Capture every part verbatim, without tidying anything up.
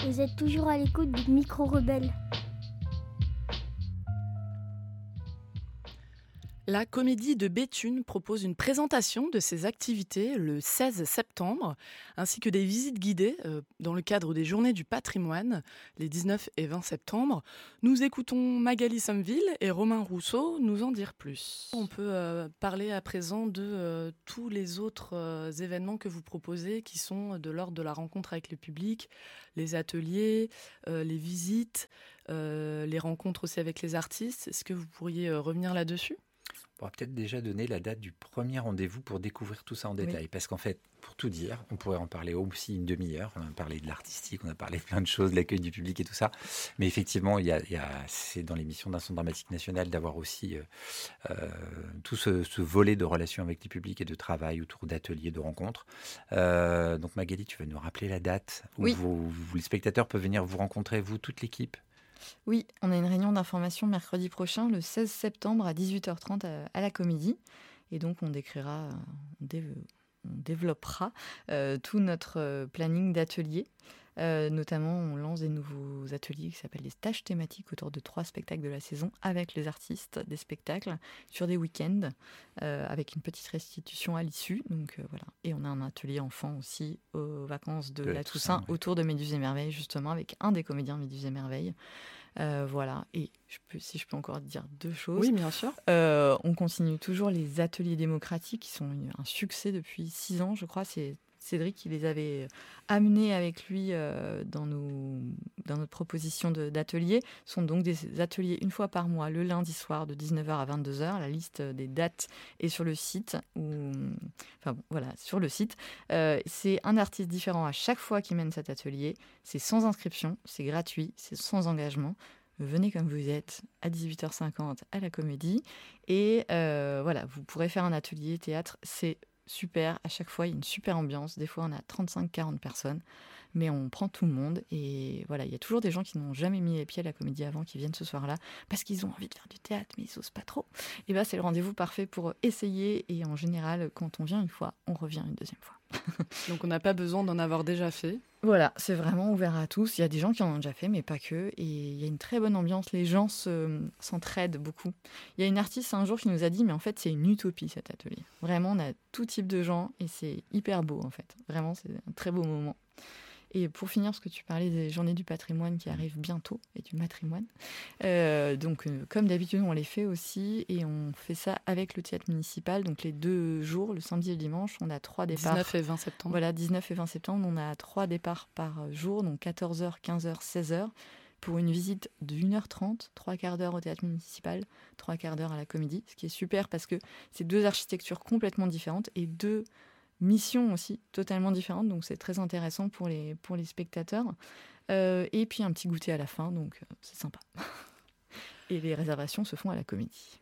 Vous êtes toujours à l'écoute du Micro Rebelle. La Comédie de Béthune propose une présentation de ses activités le seize septembre, ainsi que des visites guidées euh, dans le cadre des Journées du patrimoine, les dix-neuf et vingt septembre. Nous écoutons Magali Sommeville et Romain Rousseau nous en dire plus. On peut euh, parler à présent de euh, tous les autres euh, événements que vous proposez qui sont de l'ordre de la rencontre avec le public, les ateliers, euh, les visites, euh, les rencontres aussi avec les artistes. Est-ce que vous pourriez euh, revenir là-dessus ? On va peut-être déjà donner la date du premier rendez-vous pour découvrir tout ça en détail. Oui. Parce qu'en fait, pour tout dire, on pourrait en parler aussi une demi-heure. On a parlé de l'artistique, on a parlé de plein de choses, de l'accueil du public et tout ça. Mais effectivement, il y a, il y a, c'est dans l'émission d'un centre dramatique national d'avoir aussi euh, euh, tout ce, ce volet de relations avec les publics et de travail autour d'ateliers, de rencontres. Euh, donc Magali, tu vas nous rappeler la date où oui. vous, vous, les spectateurs peuvent venir vous rencontrer, vous, toute l'équipe ? Oui, on a une réunion d'information mercredi prochain, le seize septembre à dix-huit heures trente à, à la Comédie. Et donc, on décrira, on, dé, on développera euh, tout notre euh, planning d'ateliers. Euh, notamment, on lance des nouveaux ateliers qui s'appellent des stages thématiques autour de trois spectacles de la saison avec les artistes des spectacles sur des week-ends euh, avec une petite restitution à l'issue. Donc, euh, voilà. Et on a un atelier enfant aussi aux vacances de, de la Toussaint, Toussaint ouais. autour de Méduse et Merveille, justement, avec un des comédiens Méduse et Merveille. Euh, voilà. Et je peux, si je peux encore dire deux choses. Oui, bien sûr. Euh, on continue toujours les ateliers démocratiques qui sont un succès depuis six ans, je crois. C'est Cédric qui les avait amenés avec lui euh, dans, nos, dans notre proposition de, d'ateliers. Ce sont donc des ateliers une fois par mois, le lundi soir de dix-neuf heures à vingt-deux heures. La liste des dates est sur le site. Où, enfin bon, voilà, sur le site. Euh, c'est un artiste différent à chaque fois qui mène cet atelier. C'est sans inscription, c'est gratuit, c'est sans engagement. Venez comme vous êtes à dix-huit heures cinquante à la Comédie. Et euh, voilà, vous pourrez faire un atelier théâtre. C'est super, à chaque fois il y a une super ambiance, des fois on a trente-cinq à quarante personnes, mais on prend tout le monde et voilà, il y a toujours des gens qui n'ont jamais mis les pieds à la Comédie avant qui viennent ce soir-là parce qu'ils ont envie de faire du théâtre mais ils n'osent pas trop. Et bien c'est le rendez-vous parfait pour essayer et en général quand on vient une fois, on revient une deuxième fois. Donc on n'a pas besoin d'en avoir déjà fait. Voilà, c'est vraiment ouvert à tous. Il y a des gens qui en ont déjà fait, mais pas que. Et il y a une très bonne ambiance. Les gens se, s'entraident beaucoup. Il y a une artiste un jour qui nous a dit, mais en fait, c'est une utopie cet atelier. Vraiment, on a tout type de gens et c'est hyper beau en fait. Vraiment, c'est un très beau moment. Et pour finir, parce que tu parlais des Journées du patrimoine qui arrivent bientôt, et du matrimoine. Euh, donc, euh, comme d'habitude, on les fait aussi, et on fait ça avec le théâtre municipal. Donc, les deux jours, le samedi et le dimanche, on a trois départs. dix-neuf et vingt septembre. Voilà, dix-neuf et vingt septembre, on a trois départs par jour, donc quatorze heures, quinze heures, seize heures, pour une visite d'une heure trente, trois quarts d'heure au théâtre municipal, trois quarts d'heure à la Comédie, ce qui est super parce que c'est deux architectures complètement différentes et deux missions aussi totalement différentes, donc c'est très intéressant pour les, pour les spectateurs. Euh, et puis un petit goûter à la fin, donc euh, c'est sympa. Et les réservations se font à la Comédie.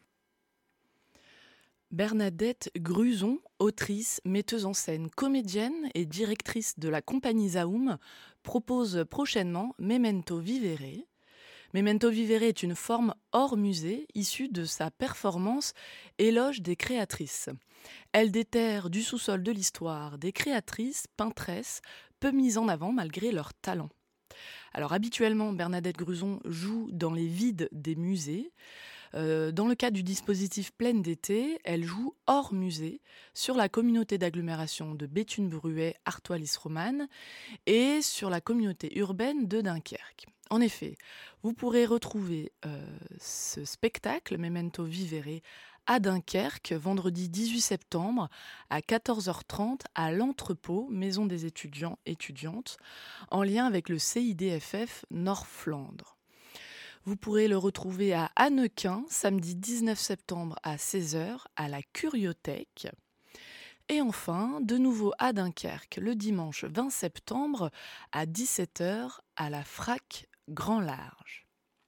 Bernadette Gruson, autrice, metteuse en scène, comédienne et directrice de la compagnie Zaoum, propose prochainement Memento Vivere. Memento Vivere est une forme hors musée issue de sa performance Éloge des créatrices. Elle déterre du sous-sol de l'histoire des créatrices, peintresses, peu mises en avant malgré leur talent. Alors habituellement, Bernadette Gruson joue dans les vides des musées. Euh, dans le cadre du dispositif Pleine d'été, elle joue hors musée sur la communauté d'agglomération de Béthune-Bruay-Artois-Lys-Romanne et sur la communauté urbaine de Dunkerque. En effet, vous pourrez retrouver euh, ce spectacle, Memento Vivere, à Dunkerque, vendredi dix-huit septembre, à quatorze heures trente, à l'Entrepôt, Maison des étudiants étudiantes, en lien avec le C I D F F Nord-Flandre. Vous pourrez le retrouver à Annequin, samedi dix-neuf septembre à seize heures, à la Curiothèque. Et enfin, de nouveau à Dunkerque, le dimanche vingt septembre, à dix-sept heures, à la Frac Grand Large.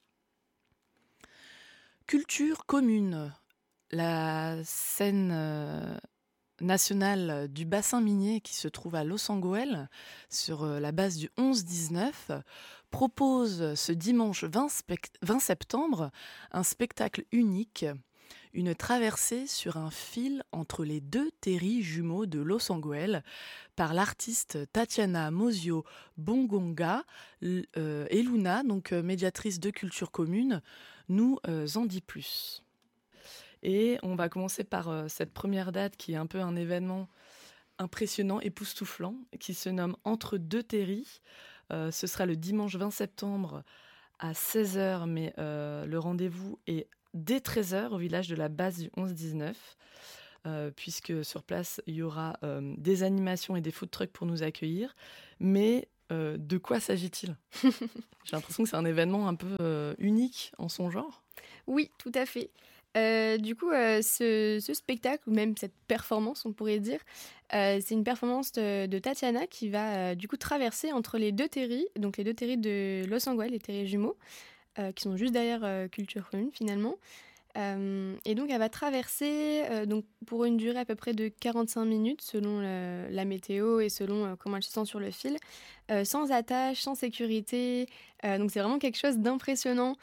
Culture commune. La scène euh, nationale du bassin minier qui se trouve à Losangoël, sur euh, la base du onze dix-neuf, propose ce dimanche vingt, spect- vingt septembre un spectacle unique, une traversée sur un fil entre les deux terris jumeaux de Los Angeles par l'artiste Tatiana Mosio Bongonga euh, et Luna, donc euh, médiatrice de culture commune, nous euh, en dit plus. Et on va commencer par euh, cette première date qui est un peu un événement impressionnant, époustouflant, qui se nomme Entre deux terris. Euh, ce sera le dimanche vingt septembre à seize heures, mais euh, le rendez-vous est dès treize heures au village de la base du onze dix-neuf, euh, puisque sur place, il y aura euh, des animations et des food trucks pour nous accueillir. Mais euh, de quoi s'agit-il ? J'ai l'impression que c'est un événement un peu euh, unique en son genre. Oui, tout à fait. Euh, du coup, euh, ce, ce spectacle, ou même cette performance, on pourrait dire, euh, c'est une performance de, de Tatiana qui va euh, du coup traverser entre les deux terris, donc les deux terris de Los Angeles, les terris jumeaux, euh, qui sont juste derrière euh, Culture Commune finalement. Euh, et donc elle va traverser euh, donc, pour une durée à peu près de quarante-cinq minutes selon le, la météo et selon euh, comment elle se sent sur le fil, euh, sans attache, sans sécurité. Euh, donc c'est vraiment quelque chose d'impressionnant.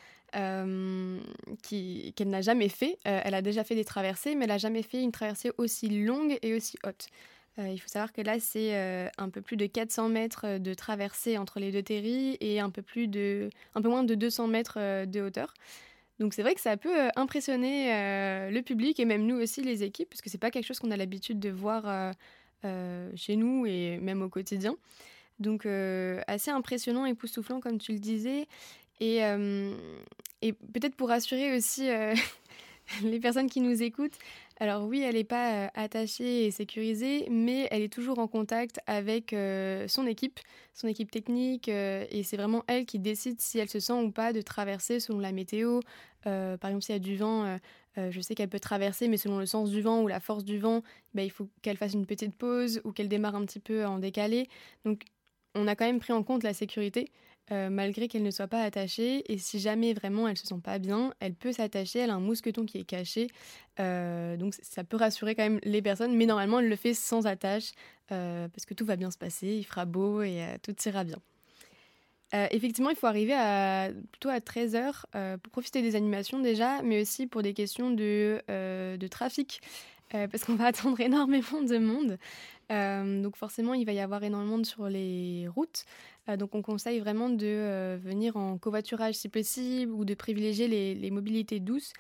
Euh, qui, qu'elle n'a jamais fait. Euh, elle a déjà fait des traversées, mais elle n'a jamais fait une traversée aussi longue et aussi haute. Euh, il faut savoir que là, c'est euh, un peu plus de quatre cents mètres de traversée entre les deux terris et un peu, plus de, un peu moins de deux cents mètres euh, de hauteur. Donc c'est vrai que ça peut euh, impressionner euh, le public et même nous aussi, les équipes, parce que ce n'est pas quelque chose qu'on a l'habitude de voir euh, euh, chez nous et même au quotidien. Donc euh, assez impressionnant, époustouflant, comme tu le disais. Et, euh, et peut-être pour rassurer aussi euh, les personnes qui nous écoutent, alors oui, elle n'est pas euh, attachée et sécurisée, mais elle est toujours en contact avec euh, son équipe, son équipe technique, euh, et c'est vraiment elle qui décide si elle se sent ou pas de traverser selon la météo. Euh, par exemple, s'il y a du vent, euh, euh, je sais qu'elle peut traverser, mais selon le sens du vent ou la force du vent, bah, il faut qu'elle fasse une petite pause ou qu'elle démarre un petit peu en décalé. Donc, on a quand même pris en compte la sécurité. Euh, malgré qu'elle ne soit pas attachée, et si jamais vraiment elle se sent pas bien, elle peut s'attacher, elle a un mousqueton qui est caché, euh, donc ça peut rassurer quand même les personnes, mais normalement elle le fait sans attache, euh, parce que tout va bien se passer, il fera beau et euh, tout ira bien. Euh, effectivement, il faut arriver à, plutôt à treize heures euh, pour profiter des animations déjà, mais aussi pour des questions de, euh, de trafic, euh, parce qu'on va attendre énormément de monde. Euh, donc forcément, il va y avoir énormément de sur les routes. Euh, donc on conseille vraiment de euh, venir en covoiturage si possible ou de privilégier les, les mobilités douces.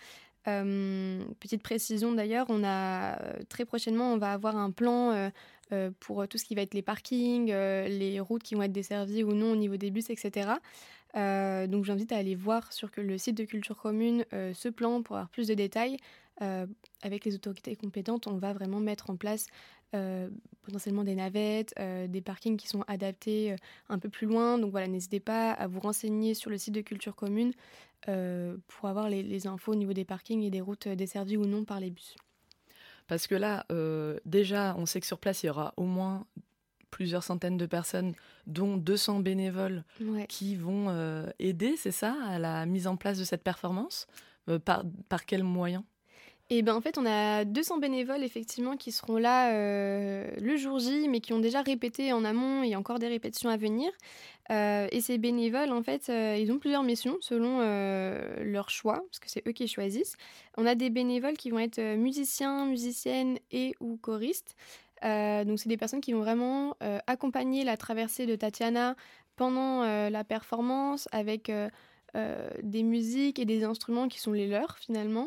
Euh, petite précision d'ailleurs, on a euh, très prochainement, on va avoir un plan euh, euh, pour tout ce qui va être les parkings, euh, les routes qui vont être desservies ou non au niveau des bus, et cetera. Euh, donc j'invite à aller voir sur le site de Culture Commune euh, ce plan pour avoir plus de détails. Euh, avec les autorités compétentes, on va vraiment mettre en place euh, potentiellement des navettes, euh, des parkings qui sont adaptés euh, un peu plus loin. Donc voilà, n'hésitez pas à vous renseigner sur le site de Culture Commune euh, pour avoir les, les infos au niveau des parkings et des routes desservies ou non par les bus. Parce que là, euh, déjà, on sait que sur place, il y aura au moins plusieurs centaines de personnes, dont deux cents bénévoles ouais. qui vont euh, aider, c'est ça, à la mise en place de cette performance. Euh, par, par quels moyens ? Et ben en fait, on a deux cents bénévoles effectivement qui seront là euh, le jour J, mais qui ont déjà répété en amont et encore des répétitions à venir. Euh, et ces bénévoles, en fait, euh, ils ont plusieurs missions selon euh, leur choix, parce que c'est eux qui choisissent. On a des bénévoles qui vont être musiciens, musiciennes et ou choristes. Euh, donc c'est des personnes qui vont vraiment euh, accompagner la traversée de Tatiana pendant euh, la performance avec euh, euh, des musiques et des instruments qui sont les leurs finalement.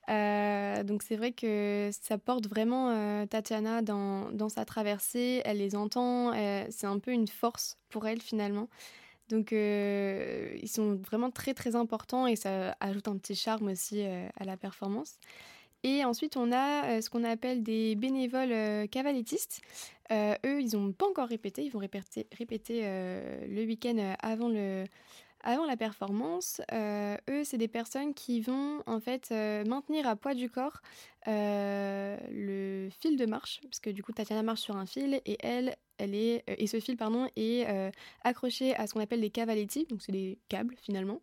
Euh, donc c'est vrai que ça porte vraiment euh, Tatiana dans, dans sa traversée, elle les entend, euh, c'est un peu une force pour elle finalement. Donc euh, ils sont vraiment très très importants et ça ajoute un petit charme aussi euh, à la performance. Et ensuite on a euh, ce qu'on appelle des bénévoles euh, cavalettistes. Euh, eux ils n'ont pas encore répété, ils vont répéter, répéter euh, le week-end avant le... Avant la performance, euh, eux, c'est des personnes qui vont en fait euh, maintenir à poids du corps euh, le fil de marche, parce que du coup Tatiana marche sur un fil et elle, elle est euh, et ce fil pardon est euh, accroché à ce qu'on appelle des cavaletti, donc c'est des câbles finalement.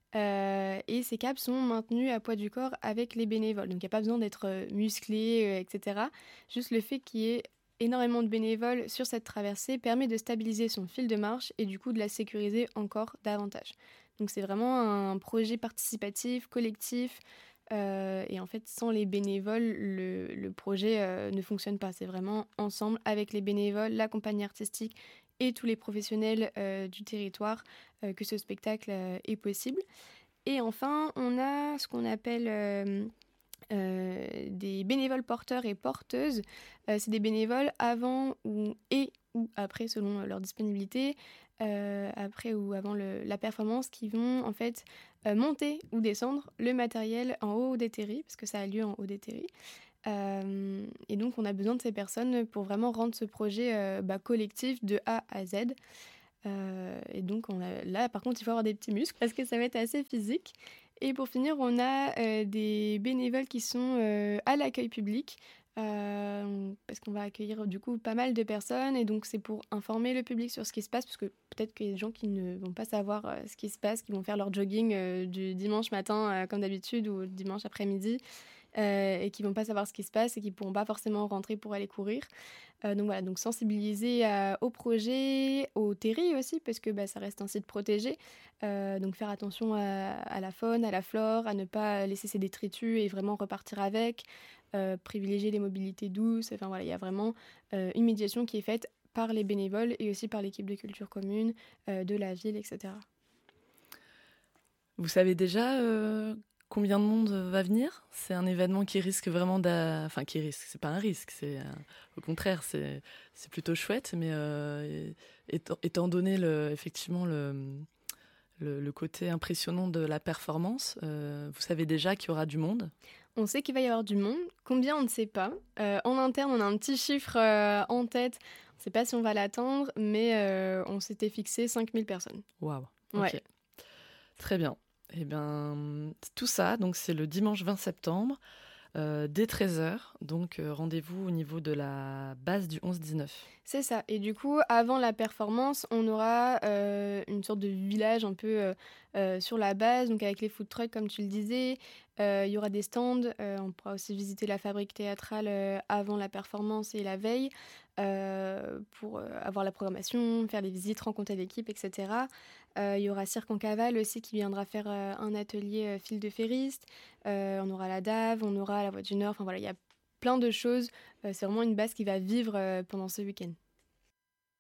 Euh, et ces câbles sont maintenus à poids du corps avec les bénévoles, donc il n'y a pas besoin d'être euh, musclé, euh, et cetera. Juste le fait qu'il y ait énormément de bénévoles sur cette traversée permet de stabiliser son fil de marche et du coup de la sécuriser encore davantage. Donc c'est vraiment un projet participatif, collectif, Euh, et en fait, sans les bénévoles, le, le projet euh, ne fonctionne pas. C'est vraiment ensemble, avec les bénévoles, la compagnie artistique et tous les professionnels euh, du territoire, euh, que ce spectacle euh, est possible. Et enfin, on a ce qu'on appelle euh, euh, des bénévoles porteurs et porteuses. Euh, c'est des bénévoles avant ou, et ou après, selon leur disponibilité, euh, après ou avant le, la performance, qui vont en fait euh, monter ou descendre le matériel en haut des terris, parce que ça a lieu en haut des terris. Euh, et donc, on a besoin de ces personnes pour vraiment rendre ce projet euh, bah, collectif de A à Z. Euh, et donc, on a, là, par contre, il faut avoir des petits muscles parce que ça va être assez physique. Et pour finir, on a euh, des bénévoles qui sont euh, à l'accueil public. Euh, parce qu'on va accueillir du coup pas mal de personnes et donc c'est pour informer le public sur ce qui se passe, parce que peut-être qu'il y a des gens qui ne vont pas savoir euh, ce qui se passe, qui vont faire leur jogging euh, du dimanche matin euh, comme d'habitude ou dimanche après-midi euh, et qui vont pas savoir ce qui se passe et qui pourront pas forcément rentrer pour aller courir. Euh, donc voilà, donc sensibiliser euh, au projet, aux terris aussi, parce que bah, ça reste un site protégé. Euh, donc faire attention à, à la faune, à la flore, à ne pas laisser ses détritus et vraiment repartir avec. Euh, privilégier les mobilités douces. Enfin voilà, il y a vraiment euh, une médiation qui est faite par les bénévoles et aussi par l'équipe de culture commune euh, de la ville, et cetera. Vous savez déjà euh, combien de monde va venir ? C'est un événement qui risque vraiment d'a... Enfin, qui risque, c'est pas un risque, c'est, euh, au contraire, c'est, c'est plutôt chouette, mais euh, étant, étant donné le, effectivement le, le, le côté impressionnant de la performance, euh, vous savez déjà qu'il y aura du monde ? On sait qu'il va y avoir du monde. Combien, on ne sait pas. Euh, en interne, on a un petit chiffre euh, en tête. On ne sait pas si on va l'atteindre, mais euh, on s'était fixé cinq mille personnes. Waouh. Ouais. Ok. Très bien. Eh bien, tout ça, donc c'est le dimanche vingt septembre, euh, dès treize heures. Donc, euh, rendez-vous au niveau de la base du onze dix-neuf. C'est ça. Et du coup, avant la performance, on aura euh, une sorte de village un peu euh, euh, sur la base, donc avec les food trucks, comme tu le disais. Euh, il y aura des stands. Euh, on pourra aussi visiter la fabrique théâtrale euh, avant la performance et la veille euh, pour euh, avoir la programmation, faire les visites, rencontrer l'équipe, et cetera. Euh, il y aura Cirque en Cavale aussi qui viendra faire euh, un atelier euh, fil de ferriste. Euh, on aura la D A V, on aura la Voix du Nord. Enfin voilà, il y a plein de choses. Euh, c'est vraiment une base qui va vivre euh, pendant ce week-end.